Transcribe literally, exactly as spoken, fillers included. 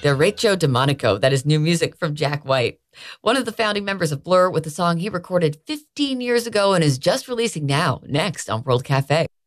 Derecho Demonico, that is new music from Jack White, one of the founding members of Blur, with a song he recorded fifteen years ago and is just releasing now, next on World Cafe.